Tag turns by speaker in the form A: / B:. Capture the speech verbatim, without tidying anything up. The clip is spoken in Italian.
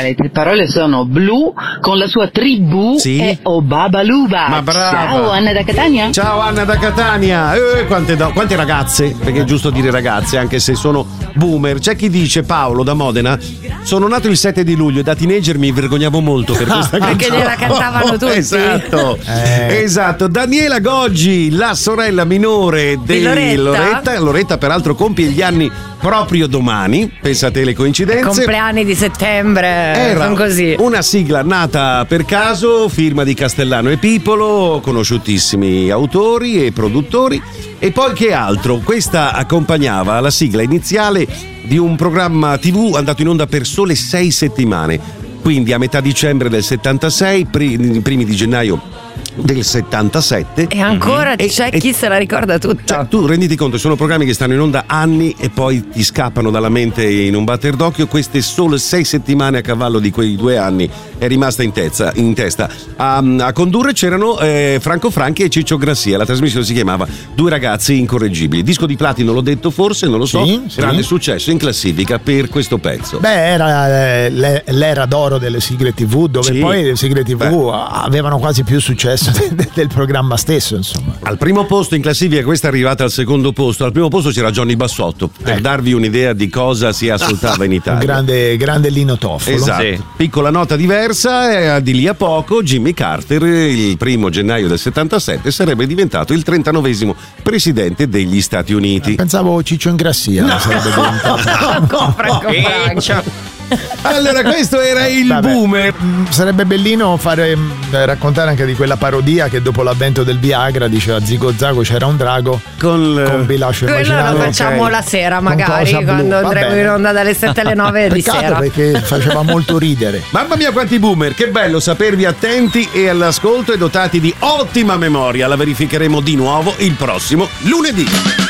A: le parole sono Blu con la sua tribù
B: sì.
A: e Obabaluba.
B: Ma brava.
A: Ciao Anna da Catania.
B: Ciao Anna da Catania. Eh, quante, do- quante ragazze, perché è giusto dire ragazze anche se sono boomer. C'è chi dice, Paolo da Modena, sono nato il sette di luglio e da teenager mi vergognavo molto per questa canzone.
C: Perché gliela cantavano tutti.
B: Esatto.
D: Eh.
B: Esatto. Daniela Goggi, la sorella minore di,
C: Di Loretta.
B: Loretta. Loretta peraltro compie gli anni proprio domani, pensate le coincidenze.
C: Compleanni di settembre,
B: Era
C: sono così.
B: una sigla nata per caso, firma di Castellano e Pipolo, conosciutissimi autori e produttori. E poi che altro? Questa accompagnava la sigla iniziale di un programma tivù andato in onda per sole sei settimane, quindi a metà dicembre del settantasei, pri- primi di gennaio del settantasette.
C: E ancora
B: E-
C: c'è
B: e-
C: chi se la ricorda tutta.
B: Cioè, tu renditi conto, sono programmi che stanno in onda anni e poi ti scappano dalla mente in un batter d'occhio. Queste solo sei settimane a cavallo di quei due anni è rimasta in, tezza, in testa. A, a condurre c'erano eh, Franco Franchi e Ciccio Grassia. La trasmissione si chiamava Due ragazzi incorreggibili. Disco di platino, l'ho detto forse, non lo so.
D: Sì, sì.
B: Grande successo in classifica per questo pezzo.
D: Beh, era eh, le- l'era d'oro delle sigle tivù, dove
B: Sì.
D: poi le sigle tivù avevano quasi più successo de- de- del programma stesso, insomma.
B: Al primo posto in classifica, questa è arrivata al secondo posto. Al primo posto c'era Johnny Bassotto, per
D: Eh.
B: darvi un'idea di cosa si ascoltava in
D: Un
B: Italia.
D: grande, grande Lino Toffolo.
B: Esatto.
E: Sì.
B: Piccola nota diversa, eh, di lì a poco Jimmy Carter il primo gennaio del settantasette sarebbe diventato il trentanovesimo presidente degli Stati Uniti.
D: Pensavo Ciccio Ingrassia sarebbe diventato.
C: Con Franco Franco.
B: Allora questo era il
D: Vabbè,
B: boomer.
D: mh, Sarebbe bellino fare mh, raccontare anche di quella parodia che dopo l'avvento del Viagra diceva Zigo Zago c'era un drago
B: Con,
D: con bilascio
C: Quello lo
D: immaginario.
C: facciamo
B: ok.
C: la sera
D: Con
C: magari,
D: cosa blu.
C: quando
D: Va
C: andremo
D: bene.
C: in onda dalle sette alle nove di
D: Peccato
C: sera.
D: perché faceva molto ridere.
B: Mamma mia quanti boomer, che bello sapervi attenti e all'ascolto e dotati di ottima memoria. La verificheremo di nuovo il prossimo lunedì.